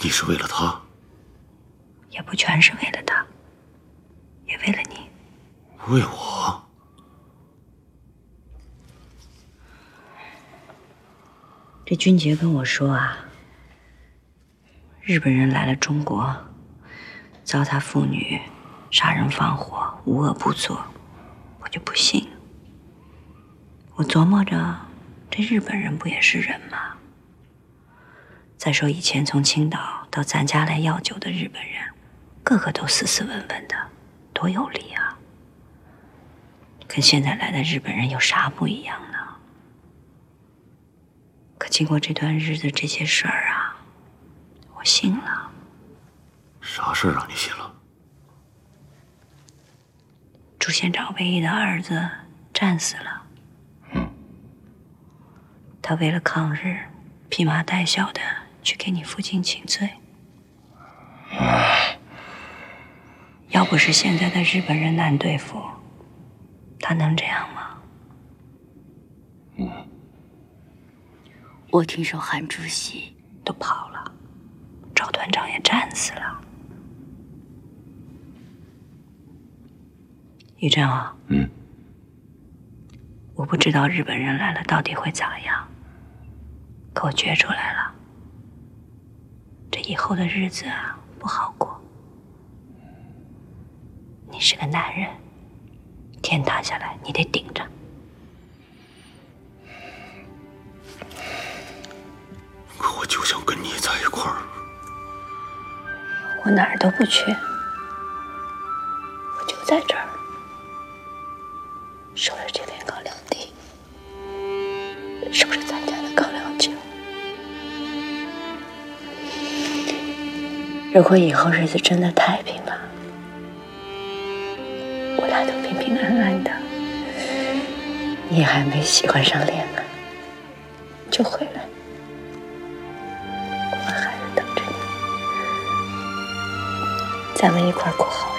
你是为了他？ 也不全是为了他，也为了你。 为我？ 这君杰跟我说啊，日本人来了中国，糟蹋妇女，杀人放火，无恶不作，我就不信。我琢磨着，这日本人不也是人吗？再说以前从青岛到咱家来要酒的日本人，个个都斯斯文文的，多有礼啊！跟现在来的日本人有啥不一样呢？可经过这段日子这些事儿啊，我信了。 啥事让你信了？ 朱县长唯一的儿子战死了。他为了抗日，披麻戴孝的去给你父亲请罪。要不是现在的日本人难对付，他能这样吗？我听说韩主席都跑了，赵团长也战死了。于正啊，我不知道日本人来了到底会咋样，可我觉出来了，这以后的日子啊不好过。你是个男人，天塌下来你得顶着。 可我就想跟你在一块儿。 我哪儿都不去，我就在这儿，守着这片高粱地，是不是咱家的高粱酒？如果以后日子真的太平了，我俩都平平安安的，你还没喜欢上恋爱，就回来，我还是等着你，咱们一块儿过好日子。